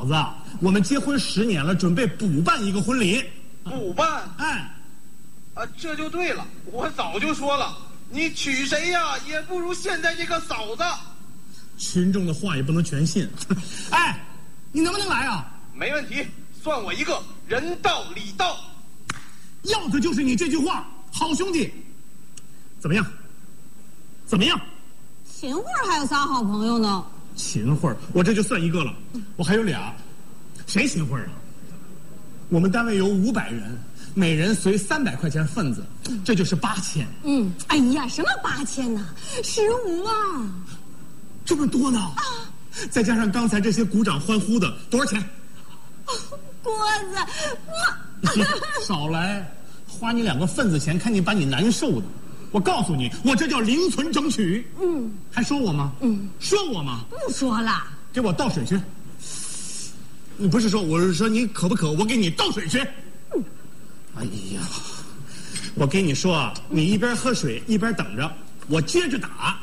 嫂子，我们结婚10年了，准备补办一个婚礼。 补办？ 哎， 这就对了。我早就说了，你娶谁呀，也不如现在这个嫂子。 群众的话也不能全信。哎，你能不能来啊？ 没问题，算我一个人到礼到。 要的就是你这句话，好兄弟。怎么样？怎么样？ 秦桧还有仨好朋友呢。 秦桧，我这就算一个了，我还有俩。谁秦桧啊？我们单位有500人，每人随300块钱份子，这就是8000。 哎呀，什么8000呢？15万， 这么多呢？再加上刚才这些鼓掌欢呼的，多少钱？ 郭子， 少来，花你2个份子钱，看你把你难受的。我告诉你，我这叫零存整取。还说我吗？说我吗？ 不说了， 给我倒水去。你不是说，我是说你渴不渴？我给你倒水去。哎呀，我跟你说啊，你一边喝水一边等着，我接着打。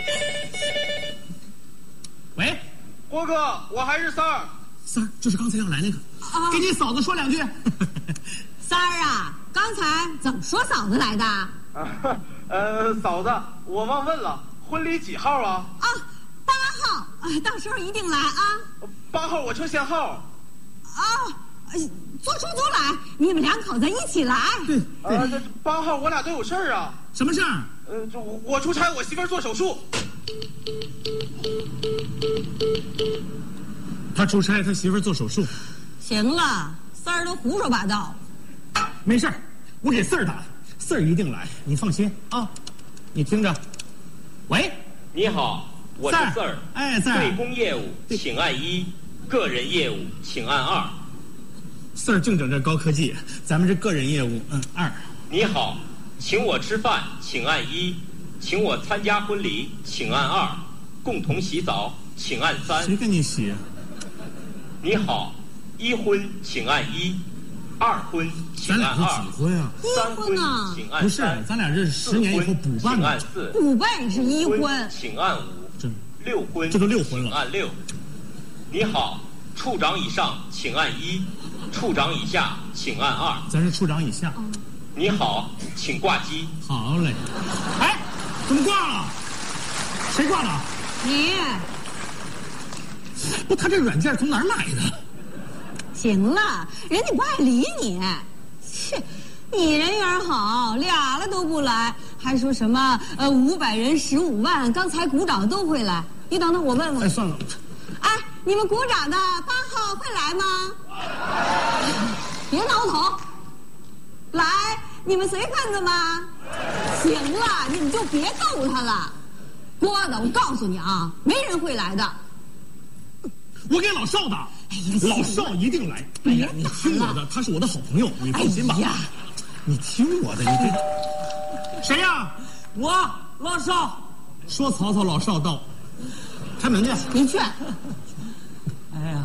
喂， 郭哥，我还是三儿。 三儿，就是刚才要来那个，给你嫂子说2句。 三儿啊，刚才怎么说嫂子来的？ 嫂子，我忘问了，婚礼几号啊 ？8号，到时候一定来啊。 8号我车限号。 坐出租来，你们2口子一起来。 对， 这8号我俩都有事儿啊。 什么事儿？ 我出差，我媳妇儿做手术。 他出差，他媳妇儿做手术。 行了，三儿都胡说八道。 没事儿，我给四儿打，四儿一定来，你放心啊。你听着，喂， 你好，我是四儿。 哎，四儿。 对公业务请按1，个人业务请按2。 四儿净整这高科技，咱们这个人业务2。 你好，请我吃饭请按1，请我参加婚礼请按2，共同洗澡请按3。 谁跟你洗？ 你好，1婚请按1，2婚请按2。 咱俩是几婚啊 ？3婚请按3。 不是，咱俩这是10年以后补办的。 请按4。 补办也是1婚， 请按5。6婚， 这都6婚了。 请按6。你好，处长以上请按1，处长以下请按2。 咱是处长以下。 你好，请挂机。 好嘞。哎，怎么挂了？谁挂了？ 你。 不，他这软件从哪儿买的？ 行了，人家不爱理你。切，你人缘好，俩了都不来，还说什么500人15万，刚才鼓掌都会来。你等等，我问问。 哎，算了。 哎，你们鼓掌的8号会来吗？别挠头。来，你们随份子吗？行了，你们就别逗他了。郭的，我告诉你啊，没人会来的。 我给老邵打，老邵一定来。哎呀，你听我的，他是我的好朋友，你放心吧。 哎呀， 你听我的，你这谁呀？我老邵。说曹操，老邵到。开门去。 你去。 哎呀，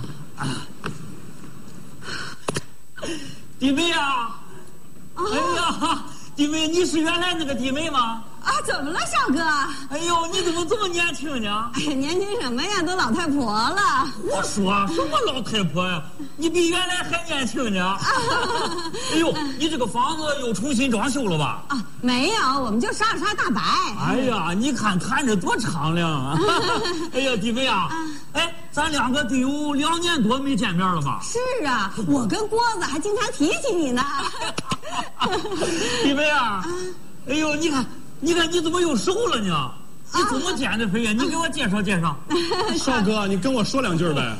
弟妹啊！哎呀，弟妹，你是原来那个弟妹吗？ 啊，怎么了，少哥？ 哎呦，你怎么这么年轻呢？ 哎呀，年轻什么呀，都老太婆了。 我说什么老太婆呀？你比原来还年轻呢。哎呦，你这个房子又重新装修了吧？ 啊，没有，我们就刷大白。 哎呀，你看看着多敞亮啊！哎呀，弟妹啊，哎，咱2个得有2年多没见面了吧？ 是啊，我跟郭子还经常提起你呢。 弟妹啊，哎呦，你看你怎么又瘦了呢？你怎么减的肥呀？你给我介绍介绍。 少哥，你跟我说2句呗。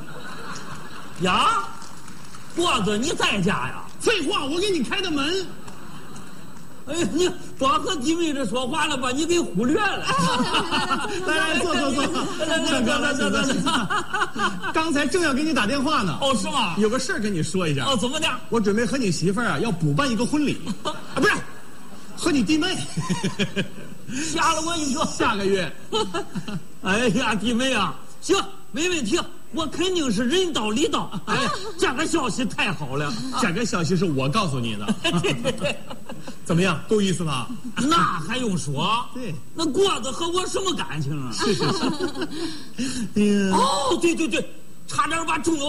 呀，郭子，你在家呀？ 废话，我给你开的门。 哎呀，你光和弟妹这说话了，把你给忽略了。 来，坐。大哥，来。刚才正要给你打电话呢。 哦，是吗？ 有个事儿跟你说一下。 哦，怎么的？ 我准备和你媳妇儿要补办一个婚礼。不是。和你弟妹， 吓了我一跳。 下个月， 哎呀，弟妹啊，行，没问题，我肯定是人到礼到。哎，这个消息太好了， 这个消息是我告诉你的。怎么样，够意思吧？ 那还用说？ 对， 那郭子和我什么感情啊？ 是。 哦，对，差点把重要